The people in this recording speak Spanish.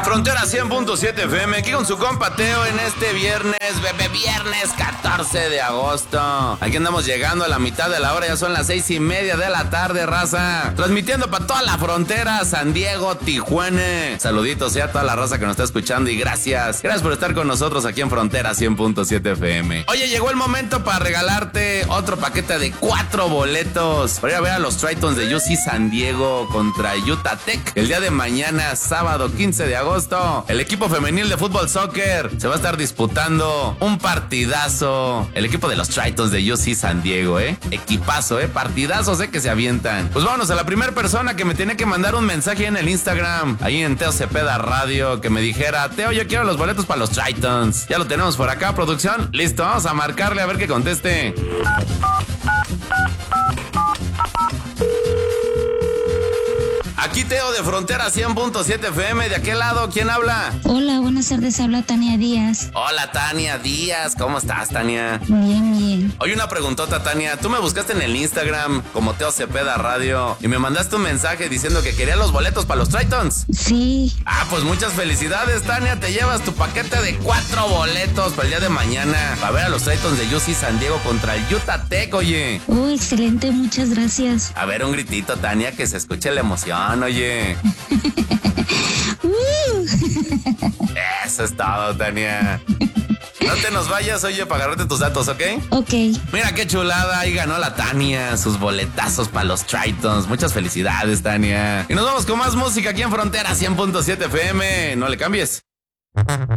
Frontera 100.7 FM, aquí con su compa Teo en este viernes 14 de agosto. Aquí andamos llegando a la mitad de la hora, ya son las 6:30 de la tarde, raza. Transmitiendo para toda la frontera, San Diego, Tijuana. Saluditos a toda la raza que nos está escuchando y gracias. Gracias por estar con nosotros aquí en Frontera 100.7 FM. Oye, llegó el momento para regalarte otro paquete de 4 boletos para ir a ver a los Tritons de UC San Diego contra Utah Tech. El día de mañana, sábado 15 de agosto, el equipo femenil de fútbol soccer se va a estar disputando un partidazo. El equipo de los Tritons de UC San Diego, equipazo, partidazos, que se avientan. Pues vámonos a la primera persona que me tiene que mandar un mensaje en el Instagram, ahí en Teo Cepeda Radio, que me dijera: Teo, yo quiero los boletos para los Tritons. Ya lo tenemos por acá, producción. Listo, vamos a marcarle a ver que conteste. Aquí Teo de Frontera 100.7 FM, de aquel lado, ¿quién habla? Hola, buenas tardes, habla Tania Díaz. Hola Tania Díaz, ¿cómo estás, Tania? Bien, bien. Oye, una preguntota, Tania, tú me buscaste en el Instagram como Teo Cepeda Radio y me mandaste un mensaje diciendo que querías los boletos para los Tritons. Sí. Pues muchas felicidades, Tania, te llevas tu paquete de 4 boletos para el día de mañana para ver a los Tritons de UC San Diego contra el Utah Tech, oye. Excelente, muchas gracias. A ver, un gritito, Tania, que se escuche la emoción, oye. Eso es todo, Tania. No te nos vayas, oye, para agarrarte tus datos, ¿ok? Ok. Mira qué chulada, ahí ganó la Tania sus boletazos para los Tritons. Muchas felicidades, Tania. Y nos vamos con más música aquí en Frontera 100.7 FM. No le cambies.